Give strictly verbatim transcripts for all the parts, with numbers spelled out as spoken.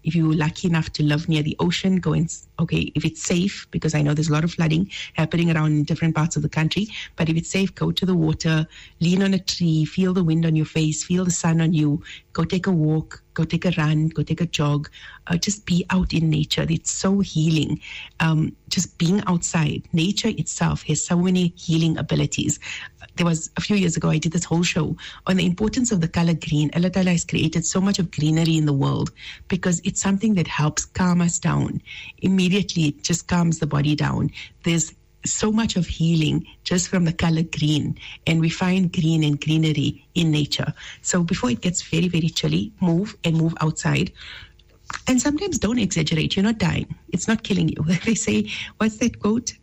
If you're lucky enough to live near the ocean, go and, okay, if it's safe, because I know there's a lot of flooding happening around in different parts of the country, but if it's safe, go to the water, lean on a tree, feel the wind on your face, feel the sun on you, go take a walk, go take a run, go take a jog, uh, just be out in nature. It's so healing. Um, just being outside. Nature itself has so many healing abilities. There was a few years ago, I did this whole show on the importance of the color green. Allah Ta'ala has created so much of greenery in the world because it's something that helps calm us down. Immediately, it just calms the body down. There's so much of healing just from the color green, and we find green and greenery in nature. So before it gets very, very chilly, move and move outside. And sometimes don't exaggerate. You're not dying. It's not killing you. They say, what's that quote?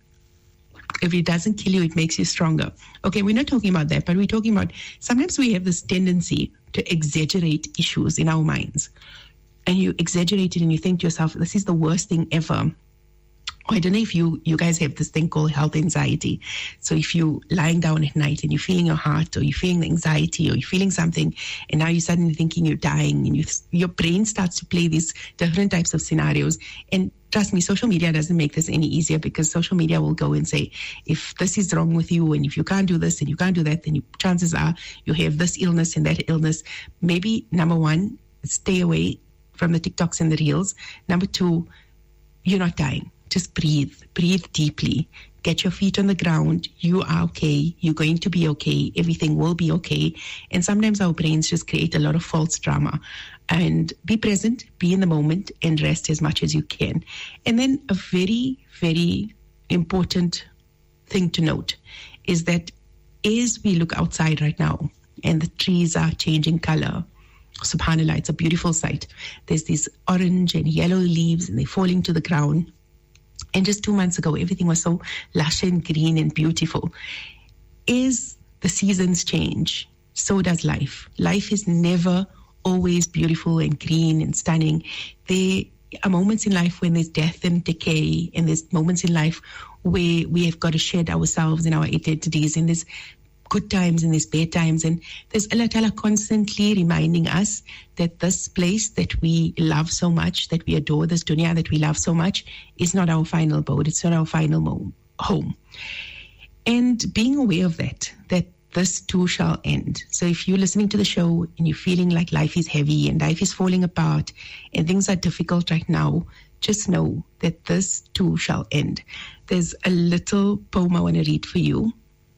If it doesn't kill you, it makes you stronger. Okay, we're not talking about that, but we're talking about sometimes we have this tendency to exaggerate issues in our minds. And you exaggerate it and you think to yourself, this is the worst thing ever. I don't know if you, you guys have this thing called health anxiety. So if you're lying down at night and you're feeling your heart, or you're feeling the anxiety, or you're feeling something, and now you're suddenly thinking you're dying, and you, your brain starts to play these different types of scenarios. And trust me, social media doesn't make this any easier, because social media will go and say, if this is wrong with you, and if you can't do this and you can't do that, then you, chances are you have this illness and that illness. Maybe, number one, stay away from the TikToks and the Reels. Number two, you're not dying. Just breathe, breathe deeply, get your feet on the ground. You are okay. You're going to be okay. Everything will be okay. And sometimes our brains just create a lot of false drama. And be present, be in the moment, and rest as much as you can. And then a very, very important thing to note is that as we look outside right now and the trees are changing color, subhanAllah, it's a beautiful sight. There's these orange and yellow leaves and they're falling to the ground. And just two months ago, everything was so lush and green and beautiful. As the seasons change, so does life. Life is never always beautiful and green and stunning. There are moments in life when there's death and decay, and there's moments in life where we have got to shed ourselves and our identities, and there's good times and there's bad times. And there's Allah Ta'ala constantly reminding us that this place that we love so much, that we adore, this dunya that we love so much, is not our final abode. It's not our final mo- home. And being aware of that, that this too shall end. So if you're listening to the show and you're feeling like life is heavy and life is falling apart and things are difficult right now, just know that this too shall end. There's a little poem I want to read for you.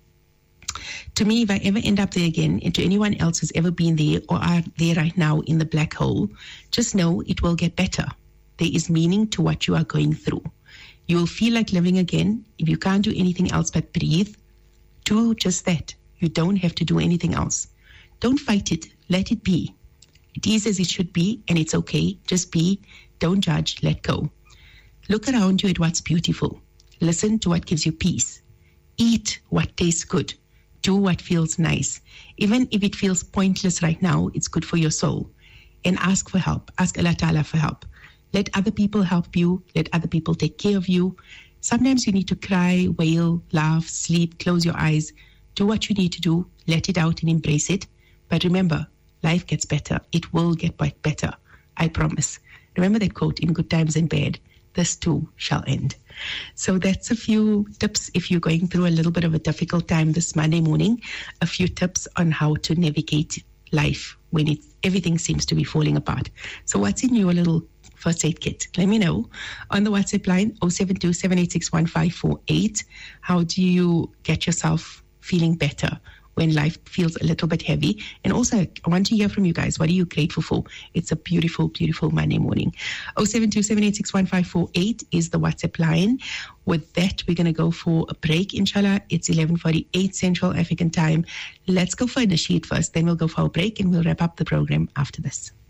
To me, if I ever end up there again, and to anyone else who's ever been there or are there right now in the black hole, just know it will get better. There is meaning to what you are going through. You will feel like living again. If you can't do anything else but breathe, do just that. You don't have to do anything else. Don't fight it. Let it be. It is as it should be, and it's okay. Just be. Don't judge. Let go. Look around you at what's beautiful. Listen to what gives you peace. Eat what tastes good. Do what feels nice. Even if it feels pointless right now, it's good for your soul. And ask for help. Ask Allah Ta'ala for help. Let other people help you. Let other people take care of you. Sometimes you need to cry, wail, laugh, sleep, close your eyes. Do what you need to do. Let it out and embrace it. But remember, life gets better. It will get better. I promise. Remember that quote, in good times and bad, this too shall end. So that's a few tips if you're going through a little bit of a difficult time this Monday morning. A few tips on how to navigate life when it, everything seems to be falling apart. So what's in your little first aid kit? Let me know on the WhatsApp line oh seven two, seven eight six, one five four eight. How do you get yourself feeling better when life feels a little bit heavy? And also, I want to hear from you guys. What are you grateful for? It's a beautiful, beautiful Monday morning. oh seven two, seven eight six, one five four eight is the WhatsApp line. With that, we're going to go for a break, inshallah. It's eleven forty-eight Central African time. Let's go for a nasheed first, then we'll go for a break, and we'll wrap up the program after this.